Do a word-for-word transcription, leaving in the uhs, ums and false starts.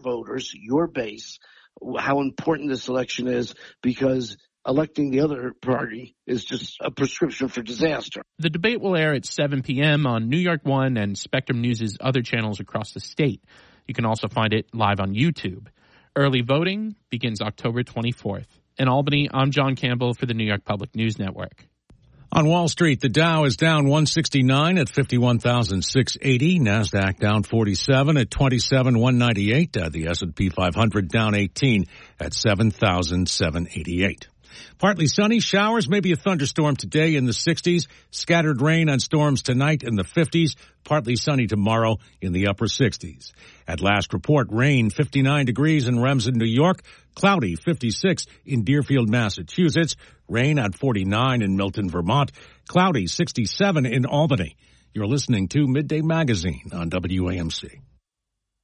voters, your base, how important this election is, because electing the other party is just a prescription for disaster. The debate will air at seven p.m. on New York One and Spectrum News' other channels across the state. You can also find it live on YouTube. Early voting begins October twenty-fourth. In Albany, I'm John Campbell for the New York Public News Network. On Wall Street, the Dow is down one sixty-nine at fifty-one thousand six hundred eighty. NASDAQ down forty-seven at twenty-seven thousand one hundred ninety-eight. Uh, the S and P five hundred down eighteen at seven thousand seven hundred eighty-eight. Partly sunny, showers, maybe a thunderstorm today in the sixties. Scattered rain and storms tonight in the fifties. Partly sunny tomorrow in the upper sixties. At last report, rain fifty-nine degrees in Remsen, New York. Cloudy fifty-six in Deerfield, Massachusetts. Rain at forty-nine in Milton, Vermont. Cloudy sixty-seven in Albany. You're listening to Midday Magazine on W A M C.